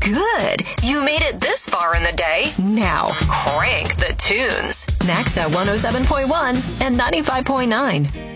Good. You made it this far in the day. Now, crank the tunes. Next at 107.1 and 95.9.